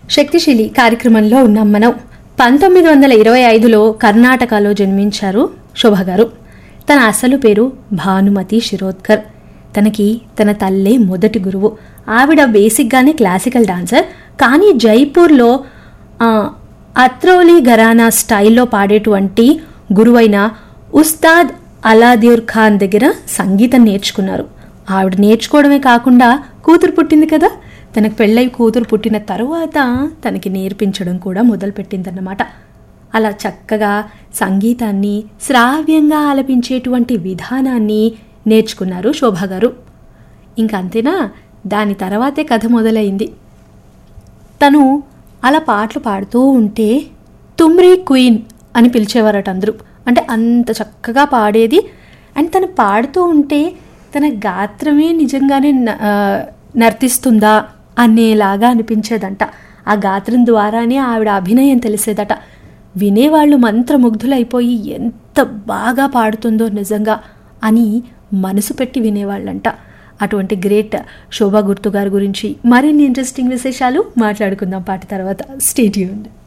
శక్తిశీలి కార్యక్రమంలో ఉన్నాం మనం. 1925లో కర్ణాటకలో జన్మించారు శోభ గారు. తన అసలు పేరు భానుమతి శిరోద్కర్. తనకి తన తల్లే మొదటి గురువు. ఆవిడ బేసిక్గానే క్లాసికల్ డాన్సర్, కానీ జైపూర్లో అత్రౌలి ఘరానా స్టైల్లో పాడేటువంటి గురువైన ఉస్తాద్ అలాదీర్ ఖాన్ దగ్గర సంగీతం నేర్చుకున్నారు. ఆవిడ నేర్చుకోవడమే కాకుండా కూతురు పుట్టింది కదా, తనకు పెళ్ళై కూతురు పుట్టిన తరువాత తనకి నేర్పించడం కూడా మొదలుపెట్టిందన్నమాట. అలా చక్కగా సంగీతాన్ని శ్రావ్యంగా ఆలపించేటువంటి విధానాన్ని నేర్చుకున్నారు శోభ గారు. ఇంకంతేనా, దాని తర్వాతే కథ మొదలైంది. తను అలా పాటలు పాడుతూ ఉంటే తుమ్రీ క్వీన్ అని పిలిచేవారట అందరూ. అంటే అంత చక్కగా పాడేది. అండ్ తను పాడుతూ ఉంటే తన గాత్రమే నిజంగానే నర్తిస్తుందా అనేలాగా అనిపించేదంట. ఆ గాత్రం ద్వారానే ఆవిడ అభినయం తెలిసేదట. వినేవాళ్ళు మంత్రముగ్ధులైపోయి ఎంత బాగా పాడుతుందో నిజంగా అని మనసు పెట్టి వినేవాళ్ళంట. అటువంటి గ్రేట్ శోభా గుర్తు గారి గురించి మరిన్ని ఇంట్రెస్టింగ్ విశేషాలు మాట్లాడుకుందాం పాట తర్వాత. Stay tuned.